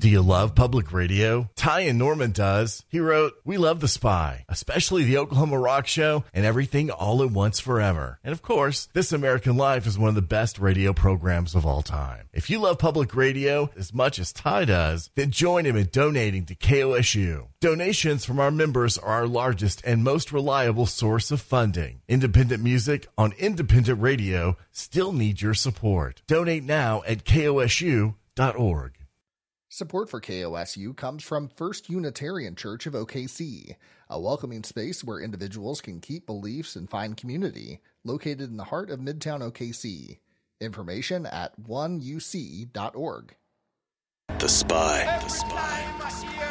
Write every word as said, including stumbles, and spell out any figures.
Do you love public radio? Ty Norman does. He wrote, "We love The Spy, especially the Oklahoma Rock Show and Everything All at Once Forever. And of course, This American Life is one of the best radio programs of all time." If you love public radio as much as Ty does, then join him in donating to K O S U. Donations from our members are our largest and most reliable source of funding. Independent music on independent radio still needs your support. Donate now at K O S U dot org. Support for K O S U comes from First Unitarian Church of O K C, a welcoming space where individuals can keep beliefs and find community, located in the heart of Midtown O K C. Information at one U C dot org. The Spy. The Spy.